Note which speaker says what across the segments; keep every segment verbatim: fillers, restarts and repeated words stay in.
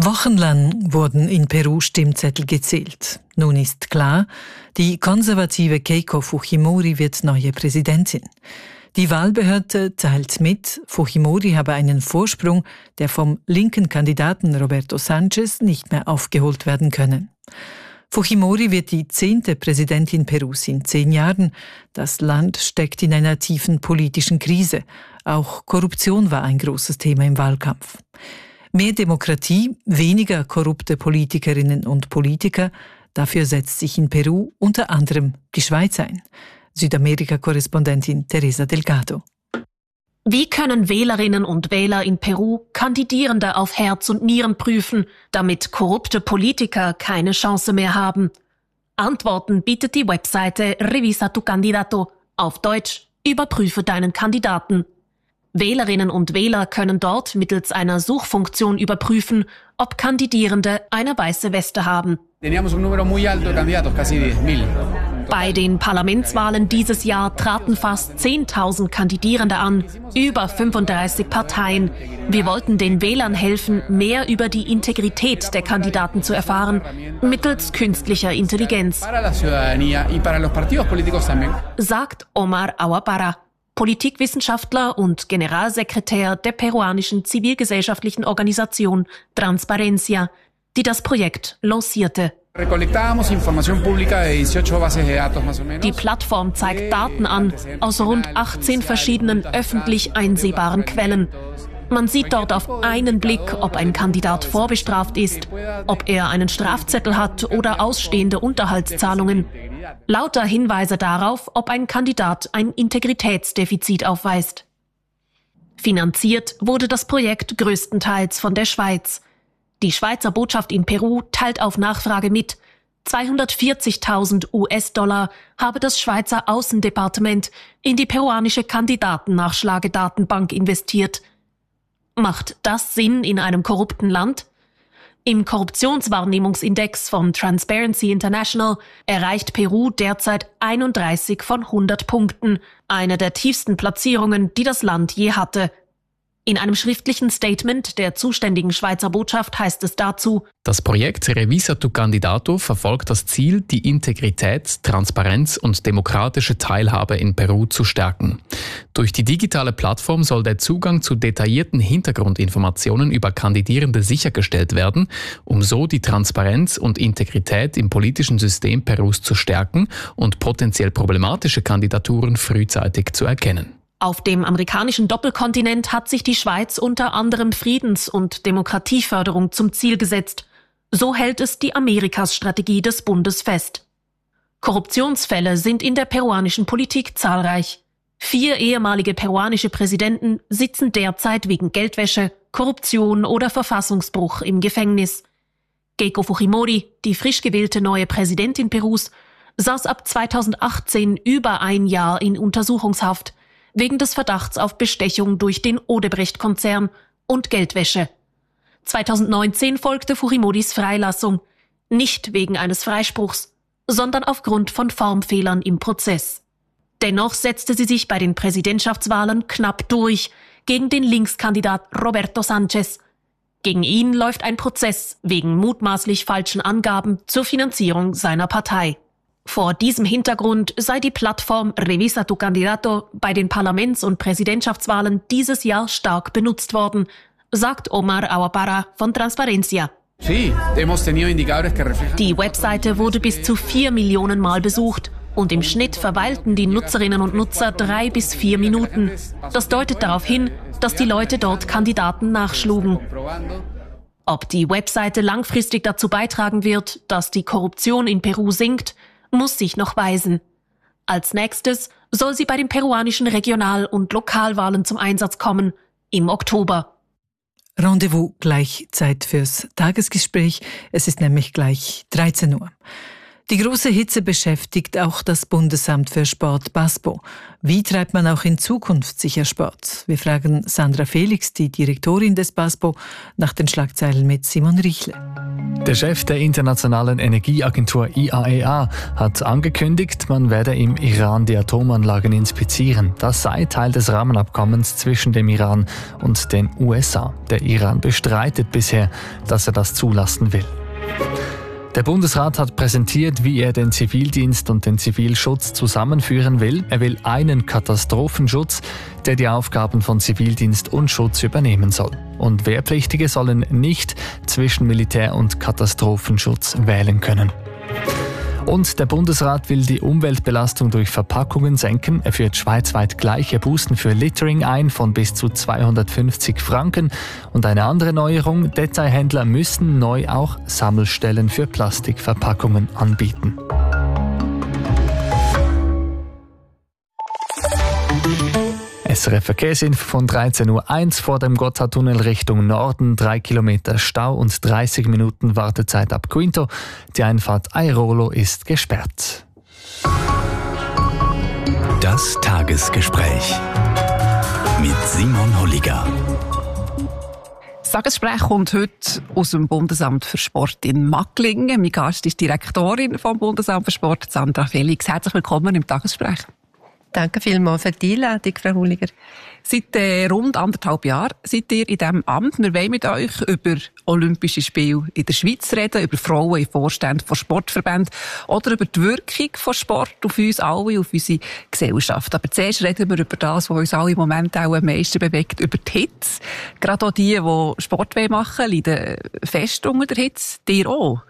Speaker 1: Wochenlang wurden in Peru Stimmzettel gezählt. Nun ist klar, die konservative Keiko Fujimori wird neue Präsidentin. Die Wahlbehörde teilt mit, Fujimori habe einen Vorsprung, der vom linken Kandidaten Roberto Sanchez nicht mehr aufgeholt werden können. Fujimori wird die zehnte Präsidentin Perus in zehn Jahren. Das Land steckt in einer tiefen politischen Krise. Auch Korruption war ein großes Thema im Wahlkampf. Mehr Demokratie, weniger korrupte Politikerinnen und Politiker, dafür setzt sich in Peru unter anderem die Schweiz ein. Südamerika-Korrespondentin Teresa Delgado.
Speaker 2: Wie können Wählerinnen und Wähler in Peru Kandidierende auf Herz und Nieren prüfen, damit korrupte Politiker keine Chance mehr haben? Antworten bietet die Webseite Revisa tu Candidato, auf Deutsch Überprüfe deinen Kandidaten. Wählerinnen und Wähler können dort mittels einer Suchfunktion überprüfen, ob Kandidierende eine weiße Weste haben. Bei den Parlamentswahlen dieses Jahr traten fast zehntausend Kandidierende an, über fünfunddreißig Parteien. Wir wollten den Wählern helfen, mehr über die Integrität der Kandidaten zu erfahren, mittels künstlicher Intelligenz, sagt Omar Aguapara, Politikwissenschaftler und Generalsekretär der peruanischen zivilgesellschaftlichen Organisation Transparencia, die das Projekt lancierte. Die Plattform zeigt Daten an aus rund achtzehn verschiedenen öffentlich einsehbaren Quellen. Man sieht dort auf einen Blick, ob ein Kandidat vorbestraft ist, ob er einen Strafzettel hat oder ausstehende Unterhaltszahlungen. Lauter Hinweise darauf, ob ein Kandidat ein Integritätsdefizit aufweist. Finanziert wurde das Projekt größtenteils von der Schweiz. Die Schweizer Botschaft in Peru teilt auf Nachfrage mit, zweihundertvierzigtausend US-Dollar habe das Schweizer Außendepartement in die peruanische Kandidatennachschlagedatenbank investiert. Macht das Sinn in einem korrupten Land? Im Korruptionswahrnehmungsindex von Transparency International erreicht Peru derzeit einunddreißig von hundert Punkten, eine der tiefsten Platzierungen, die das Land je hatte. In einem schriftlichen Statement der zuständigen Schweizer Botschaft heißt es dazu:
Speaker 3: Das Projekt Revisa tu Candidato verfolgt das Ziel, die Integrität, Transparenz und demokratische Teilhabe in Peru zu stärken. Durch die digitale Plattform soll der Zugang zu detaillierten Hintergrundinformationen über Kandidierende sichergestellt werden, um so die Transparenz und Integrität im politischen System Perus zu stärken und potenziell problematische Kandidaturen frühzeitig zu erkennen.
Speaker 2: Auf dem amerikanischen Doppelkontinent hat sich die Schweiz unter anderem Friedens- und Demokratieförderung zum Ziel gesetzt. So hält es die Amerikas-Strategie des Bundes fest. Korruptionsfälle sind in der peruanischen Politik zahlreich. Vier ehemalige peruanische Präsidenten sitzen derzeit wegen Geldwäsche, Korruption oder Verfassungsbruch im Gefängnis. Keiko Fujimori, die frisch gewählte neue Präsidentin Perus, saß ab zweitausendachtzehn über ein Jahr in Untersuchungshaft wegen des Verdachts auf Bestechung durch den Odebrecht-Konzern und Geldwäsche. zweitausendneunzehn folgte Fujimoris Freilassung, nicht wegen eines Freispruchs, sondern aufgrund von Formfehlern im Prozess. Dennoch setzte sie sich bei den Präsidentschaftswahlen knapp durch gegen den Linkskandidat Roberto Sanchez. Gegen ihn läuft ein Prozess wegen mutmaßlich falschen Angaben zur Finanzierung seiner Partei. Vor diesem Hintergrund sei die Plattform Revisa tu Candidato bei den Parlaments- und Präsidentschaftswahlen dieses Jahr stark benutzt worden, sagt Omar Aguapara von Transparencia. Die Webseite wurde bis zu vier Millionen Mal besucht und im Schnitt verweilten die Nutzerinnen und Nutzer drei bis vier Minuten. Das deutet darauf hin, dass die Leute dort Kandidaten nachschlugen. Ob die Webseite langfristig dazu beitragen wird, dass die Korruption in Peru sinkt, muss sich noch weisen. Als nächstes soll sie bei den peruanischen Regional- und Lokalwahlen zum Einsatz kommen, im Oktober.
Speaker 1: Rendezvous gleich Zeit fürs Tagesgespräch. Es ist nämlich gleich dreizehn Uhr. Die große Hitze beschäftigt auch das Bundesamt für Sport BASPO. Wie treibt man auch in Zukunft sicher Sport? Wir fragen Sandra Felix, die Direktorin des BASPO, nach den Schlagzeilen mit Simon Richle.
Speaker 4: Der Chef der Internationalen Energieagentur I A E A hat angekündigt, man werde im Iran die Atomanlagen inspizieren. Das sei Teil des Rahmenabkommens zwischen dem Iran und den U S A. Der Iran bestreitet bisher, dass er das zulassen will. Der Bundesrat hat präsentiert, wie er den Zivildienst und den Zivilschutz zusammenführen will. Er will einen Katastrophenschutz, der die Aufgaben von Zivildienst und Schutz übernehmen soll. Und Wehrpflichtige sollen nicht zwischen Militär- und Katastrophenschutz wählen können. Und der Bundesrat will die Umweltbelastung durch Verpackungen senken. Er führt schweizweit gleiche Bußen für Littering ein von bis zu zweihundertfünfzig Franken. Und eine andere Neuerung, Detailhändler müssen neu auch Sammelstellen für Plastikverpackungen anbieten. S R F-Verkehrsinfo von dreizehn Uhr eins vor dem Gotthardtunnel Richtung Norden. Drei Kilometer Stau und dreißig Minuten Wartezeit ab Quinto. Die Einfahrt Airolo ist gesperrt.
Speaker 5: Das Tagesgespräch mit Simon Holliger.
Speaker 6: Das Tagesgespräch kommt heute aus dem Bundesamt für Sport in Macklingen. Mein Gast ist die Direktorin vom Bundesamt für Sport, Sandra Felix. Herzlich willkommen im Tagesgespräch.
Speaker 7: Danke vielmals für die Einladung, Frau Holliger.
Speaker 6: Seit äh, rund anderthalb Jahren seid ihr in diesem Amt. Wir wollen mit euch über Olympische Spiele in der Schweiz reden, über Frauen im Vorstand von Sportverbänden oder über die Wirkung von Sport auf uns alle, auf unsere Gesellschaft. Aber zuerst reden wir über das, was uns alle im Moment auch am meisten bewegt, über die Hitze. Gerade auch die, die Sport machen wollen, leiden fest unter der Hitze. Dir auch?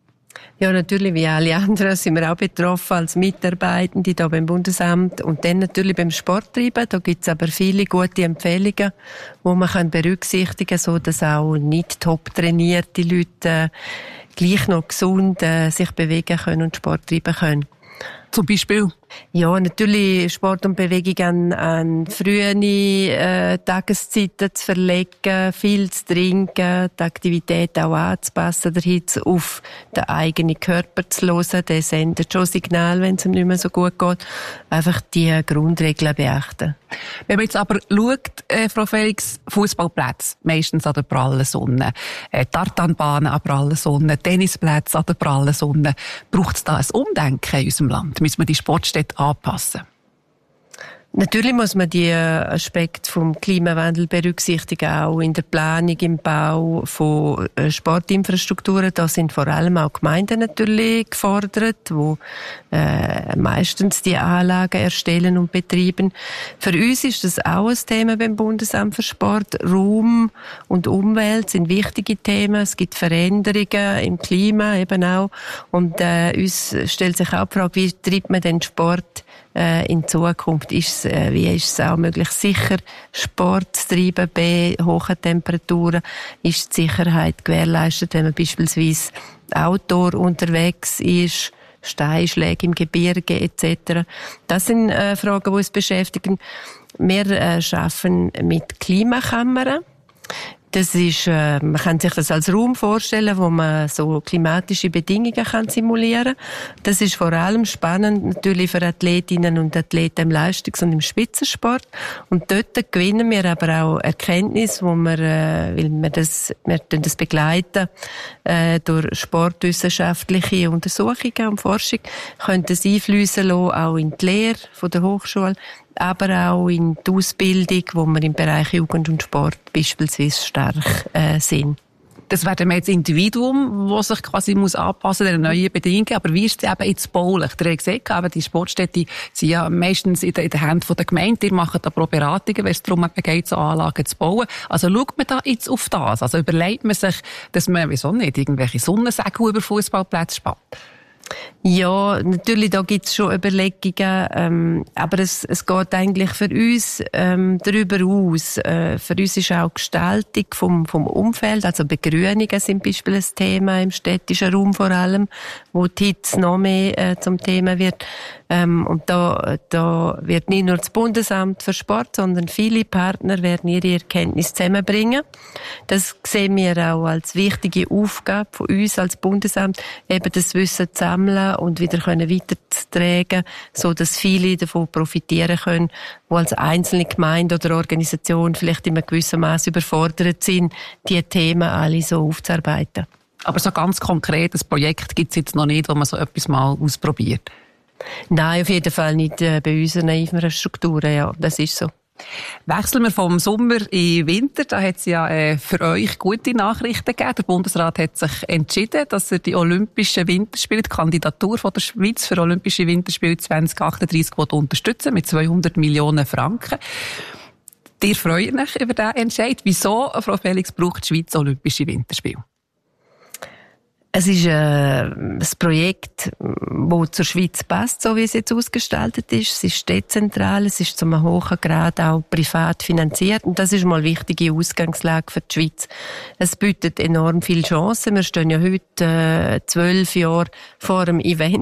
Speaker 7: Ja, natürlich, wie alle anderen sind wir auch betroffen als Mitarbeitende hier beim Bundesamt und dann natürlich beim Sporttreiben. Da gibt es aber viele gute Empfehlungen, die man berücksichtigen kann, so dass auch nicht top trainierte Leute äh, gleich noch gesund äh, sich bewegen können und Sport treiben können.
Speaker 6: Zum Beispiel?
Speaker 7: Ja, natürlich Sport und Bewegung an, an frühe äh, Tageszeiten zu verlegen, viel zu trinken, die Aktivität auch anzupassen, der Hitze auf den eigenen Körper zu hören. Der sendet schon Signal, wenn es ihm nicht mehr so gut geht. Einfach die Grundregeln beachten.
Speaker 6: Wenn man jetzt aber schaut, äh, Frau Felix, Fußballplätze, meistens an der prallen Sonne, äh, Tartanbahnen an der prallen Sonne, Tennisplätze an der prallen Sonne, braucht es da ein Umdenken in unserem Land? Müssen wir die Sportstätte anpassen?
Speaker 7: Natürlich muss man die Aspekte vom Klimawandel berücksichtigen, auch in der Planung, im Bau von Sportinfrastrukturen. Da sind vor allem auch Gemeinden natürlich gefordert, wo äh, meistens die Anlagen erstellen und betreiben. Für uns ist das auch ein Thema beim Bundesamt für Sport. Raum und Umwelt sind wichtige Themen. Es gibt Veränderungen im Klima eben auch. Und äh, uns stellt sich auch die Frage, wie treibt man den Sport in Zukunft? Ist es, äh, wie ist es auch möglich, sicher Sport zu treiben bei hohen Temperaturen? Ist die Sicherheit gewährleistet, wenn man beispielsweise Outdoor unterwegs ist, Steinschläge im Gebirge et cetera? Das sind äh, Fragen, die uns beschäftigen. Wir äh, arbeiten mit Klimakammern. Das ist, äh, man kann sich das als Raum vorstellen, wo man so klimatische Bedingungen kann simulieren. Das ist vor allem spannend natürlich für Athletinnen und Athleten im Leistungs- und im Spitzensport. Und dort gewinnen wir aber auch Erkenntnis, wo wir, äh, weil wir das, wir das begleiten äh, durch sportwissenschaftliche Untersuchungen und Forschung, können das einfließen lassen, auch in die Lehre von der Hochschule, aber auch in die Ausbildung, wo wir im Bereich Jugend und Sport beispielsweise stark äh, sind.
Speaker 6: Das wäre dann jetzt das Individuum, das sich quasi muss anpassen an neue Bedingungen. Aber wie ist es eben jetzt baulich? Ihr habt gesagt, eben, die Sportstätten sind ja meistens in den Händen der Gemeinde. Ihr macht aber auch Beratungen, wenn es darum geht, so Anlagen zu bauen. Also schaut man da jetzt auf das? Also überlegt man sich, dass man, wieso nicht, irgendwelche Sonnensegel über Fußballplätze spannt?
Speaker 7: Ja, natürlich, da gibt's schon Überlegungen, ähm, aber es, es geht eigentlich für uns ähm, darüber aus. Äh, für uns ist auch Gestaltung vom, vom Umfeld, also Begrünungen sind zum Beispiel ein Thema im städtischen Raum vor allem, wo die Hitze noch mehr äh, zum Thema wird. Ähm, und da, da wird nicht nur das Bundesamt für Sport, sondern viele Partner werden ihre Erkenntnisse zusammenbringen. Das sehen wir auch als wichtige Aufgabe von uns als Bundesamt, eben das Wissen zu sammeln und wieder können weiterzutragen, so dass viele davon profitieren können, die als einzelne Gemeinde oder Organisation vielleicht in einem gewissen Maß überfordert sind, diese Themen alle so aufzuarbeiten.
Speaker 6: Aber so ganz konkret ein Projekt gibt es jetzt noch nicht, wo man so etwas mal ausprobiert?
Speaker 7: Nein, auf jeden Fall nicht äh, bei unseren Infrastrukturen, ja, das ist so.
Speaker 6: Wechseln wir vom Sommer in den Winter. Da hat es ja äh, für euch gute Nachrichten gegeben. Der Bundesrat hat sich entschieden, dass er die Olympischen Winterspiele, die Kandidatur von der Schweiz für Olympische Winterspiele zwanzig achtunddreißig unterstützen mit zweihundert Millionen Franken. Ihr freut euch über diesen Entscheid. Wieso, Frau Felix, braucht die Schweiz Olympische Winterspiele?
Speaker 7: Es ist äh, ein Projekt, das zur Schweiz passt, so wie es jetzt ausgestaltet ist. Es ist dezentral, es ist zu einem hohen Grad auch privat finanziert. Und das ist mal eine wichtige Ausgangslage für die Schweiz. Es bietet enorm viele Chancen. Wir stehen ja heute äh, zwölf Jahre vor dem Event.